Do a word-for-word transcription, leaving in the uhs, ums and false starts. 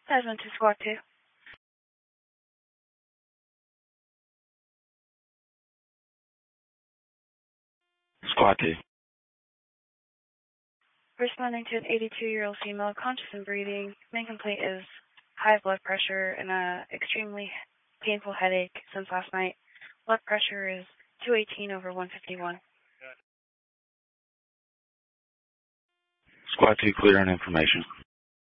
Desmond to Squad two. Squad two. Responding to an eighty-two-year-old female, conscious and breathing. Main complaint is high blood pressure and a extremely painful headache since last night. Blood pressure is two eighteen over one fifty-one. Squad two, clear on information.